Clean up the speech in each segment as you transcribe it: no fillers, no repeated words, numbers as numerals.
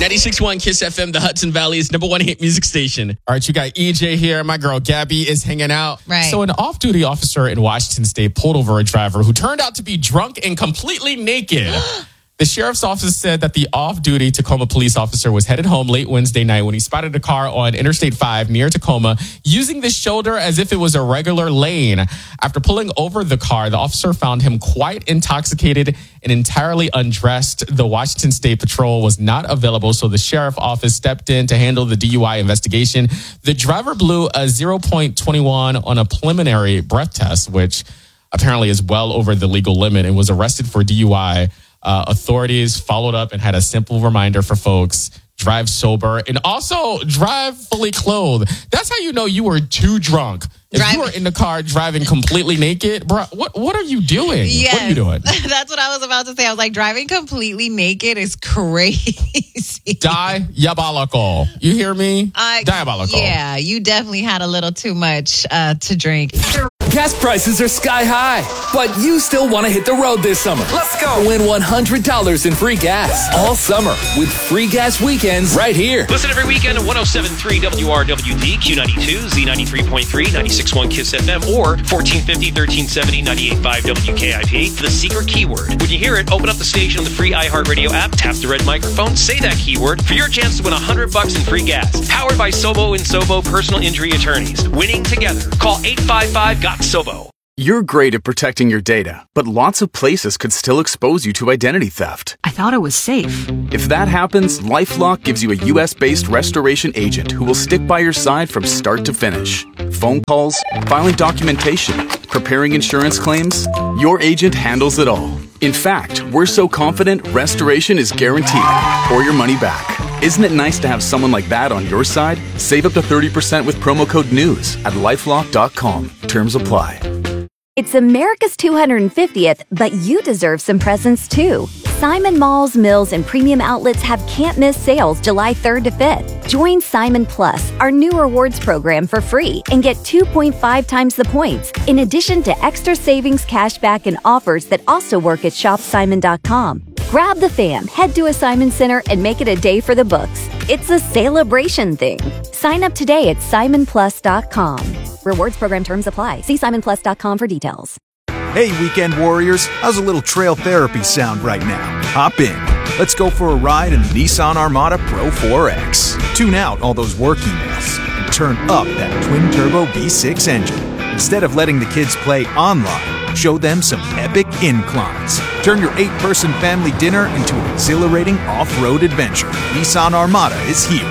96.1 Kiss FM, the Hudson Valley's #1 hit music station. All right, you got EJ here. My girl Gabby is hanging out. Right. So an off-duty officer in Washington State pulled over a driver who turned out to be drunk and completely naked. The sheriff's office said that the off-duty Tacoma police officer was headed home late Wednesday night when he spotted a car on Interstate 5 near Tacoma using the shoulder as if it was a regular lane. After pulling over the car, the officer found him quite intoxicated and entirely undressed. The Washington State Patrol was not available, so the sheriff's office stepped in to handle the DUI investigation. The driver blew a 0.21 on a preliminary breath test, which apparently is well over the legal limit, and was arrested for DUI. Authorities followed up and had a simple reminder for folks: drive sober and also drive fully clothed. That's how you know you were too drunk. If you were in the car driving completely naked, bro, what are you doing? Yes. What are you doing? That's what I was about to say. I was like, driving completely naked is crazy. Diabolical. You hear me? Diabolical. Yeah, you definitely had a little too much to drink. Gas prices are sky high, but you still want to hit the road this summer. Let's go. Win $100 in free gas all summer with free gas weekends right here. Listen every weekend at 107.3 WRWD, Q92, Z93.3, 96.1 Kiss FM, or 1450, 1370, 98.5 WKIP. The secret keyword. When you hear it, open up the station on the free iHeartRadio app, tap the red microphone, say that keyword for your chance to win $100 in free gas. Powered by Sobo and Sobo Personal Injury Attorneys. Winning together. Call 855-GOT-SOBO. You're great at protecting your data, but lots of places could still expose you to identity theft. I thought it was safe. If that happens, LifeLock gives you a U.S.-based restoration agent who will stick by your side from start to finish. Phone calls, filing documentation, preparing insurance claims, your agent handles it all. In fact, we're so confident restoration is guaranteed or your money back. Isn't it nice to have someone like that on your side? Save up to 30% with promo code NEWS at LifeLock.com. Terms apply. It's America's 250th, but you deserve some presents too. Simon Malls, Mills, and Premium Outlets have can't-miss sales July 3rd to 5th. Join Simon Plus, our new rewards program, for free and get 2.5 times the points, in addition to extra savings, cashback, and offers that also work at shopsimon.com. Grab the fam, head to a Simon Center, and make it a day for the books. It's a celebration thing. Sign up today at simonplus.com. Rewards program terms apply. See simonplus.com for details. Hey, weekend warriors, how's a little trail therapy sound right now? Hop in. Let's go for a ride in the Nissan Armada Pro 4X. Tune out all those work emails and turn up that twin-turbo V6 engine. Instead of letting the kids play online, show them some epic inclines. Turn your 8-person family dinner into an exhilarating off-road adventure. Nissan Armada is here.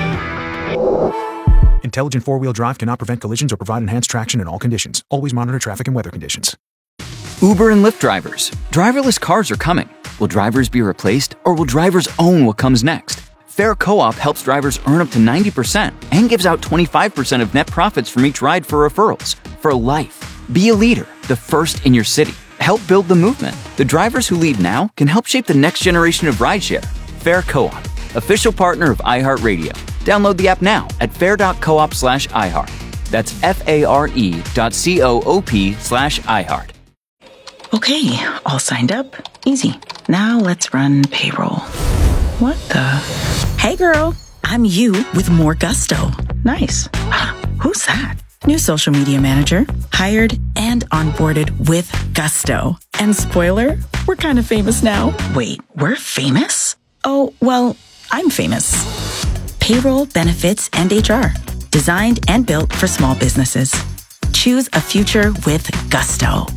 Intelligent four-wheel drive cannot prevent collisions or provide enhanced traction in all conditions. Always monitor traffic and weather conditions. Uber and Lyft drivers. Driverless cars are coming. Will drivers be replaced, or will drivers own what comes next? Fair Co-op helps drivers earn up to 90% and gives out 25% of net profits from each ride for referrals. For life. Be a leader, the first in your city. Help build the movement. The drivers who lead now can help shape the next generation of rideshare. Fair Co-op, official partner of iHeartRadio. Download the app now at fair.coop/iHeart. That's FARE.coop/iHeart. Okay, all signed up. Easy. Now let's run payroll. What the? Hey girl, I'm you with more gusto. Nice. Who's that? New social media manager. Hired and onboarded with gusto. And spoiler, we're kind of famous now. Wait, we're famous? Oh, well, I'm famous. Payroll, benefits, and HR. Designed and built for small businesses. Choose a future with gusto.